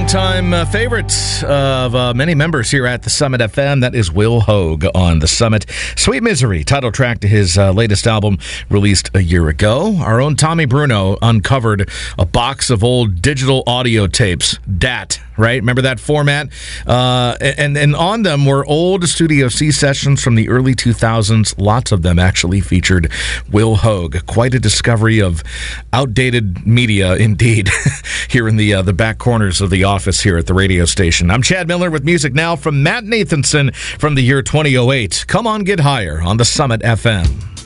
longtime favorite of many members here at the Summit FM. That is Will Hoge on the Summit. Sweet Misery, title track to his latest album released a year ago. Our own Tommy Bruno uncovered a box of old digital audio tapes, DAT, right? Remember that format? And on them were old Studio C sessions from the early 2000s. Lots of them actually featured Will Hoge. Quite a discovery of outdated media, indeed, here in the back corners of the office here at the radio station. I'm Chad Miller with music now from Matt Nathanson from the year 2008. Come on, get higher on the Summit FM.